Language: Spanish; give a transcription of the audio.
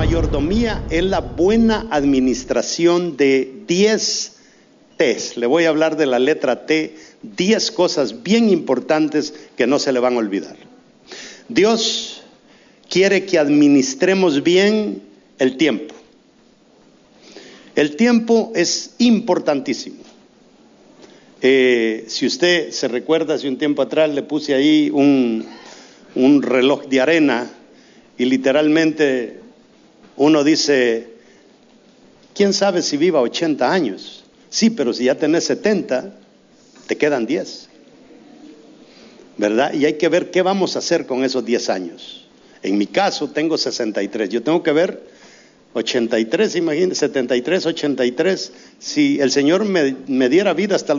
mayordomía es la buena administración de 10 T's. Le voy a hablar de la letra T, 10 cosas bien importantes que no se le van a olvidar. Dios quiere que administremos bien el tiempo. El tiempo es importantísimo. Si usted se recuerda, hace un tiempo atrás le puse ahí un reloj de arena y literalmente uno dice, ¿quién sabe si viva 80 años? Sí, pero si ya tenés 70, te quedan 10, ¿verdad? Y hay que ver qué vamos a hacer con esos 10 años. En mi caso tengo 63, yo tengo que ver 83, imagínense, 73, 83, si el Señor me diera vida hasta